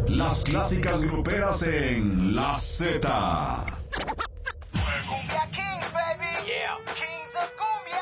Las clásicas gruperas en La Z. Cumbia Kings, baby. Yeah. Kings of Cumbia.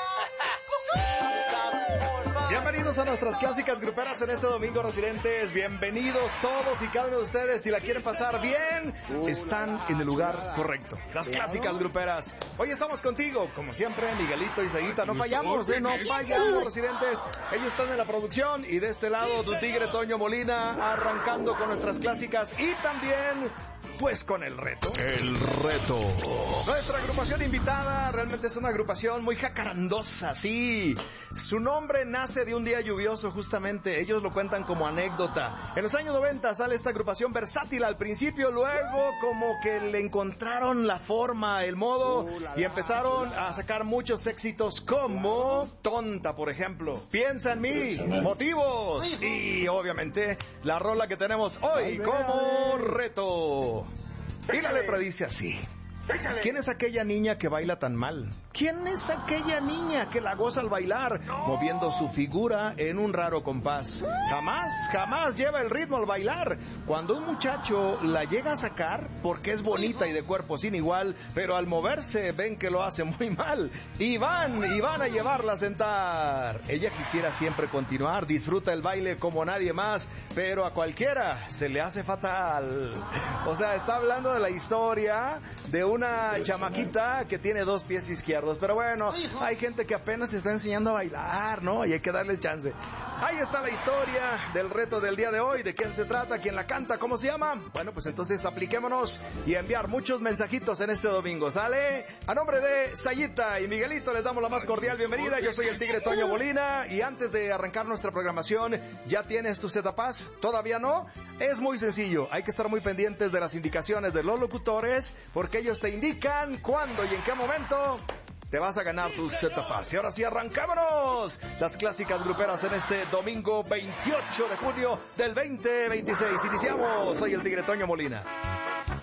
Bienvenidos a nuestras clásicas gruperas en este domingo, residentes. Bienvenidos todos y cada uno de ustedes. Si la quieren pasar bien, están en el lugar correcto. Las clásicas gruperas. Hoy estamos contigo, como siempre, Miguelito y Saguita. No fallamos, no fallamos, residentes. Ellos están en la producción y de este lado, tu tigre Toño Molina, arrancando con nuestras clásicas y también, pues, con el reto. El reto. Nuestra agrupación invitada realmente es una agrupación muy jacarandosa, sí. Su nombre nace de un día lluvioso, justamente. Ellos lo cuentan como anécdota. En los años 90 sale esta agrupación versátil al principio, luego como que le encontraron la forma, el modo, y empezaron a sacar muchos éxitos como Tonta, por ejemplo. Piensa en mí, Motivos, y obviamente la rola que tenemos hoy como reto. Y la letra dice así: ¿quién es aquella niña que baila tan mal? ¿Quién es aquella niña que la goza al bailar, moviendo su figura en un raro compás? Jamás lleva el ritmo al bailar. Cuando un muchacho la llega a sacar, porque es bonita y de cuerpo sin igual, pero al moverse ven que lo hace muy mal, y van a llevarla a sentar. Ella quisiera siempre continuar, disfruta el baile como nadie más, pero a cualquiera se le hace fatal. O sea, está hablando de la historia de una chamaquita que tiene dos pies izquierdos. Pero bueno, hay gente que apenas se está enseñando a bailar, ¿no? Y hay que darles chance. Ahí está la historia del reto del día de hoy. ¿De quién se trata? ¿Quién la canta? ¿Cómo se llama? Bueno, pues entonces apliquémonos y enviar muchos mensajitos en este domingo, ¿sale? A nombre de Sayita y Miguelito les damos la más cordial bienvenida. Yo soy el tigre Toño Molina y antes de arrancar nuestra programación, ¿ya tienes tu Zetapaz? ¿Todavía no? Es muy sencillo. Hay que estar muy pendientes de las indicaciones de los locutores porque ellos te indican cuándo y en qué momento te vas a ganar tus Zetapaz. Y ahora sí, arrancámonos las clásicas gruperas en este domingo 28 de junio del 2026. Iniciamos. Soy el tigre Toño Molina.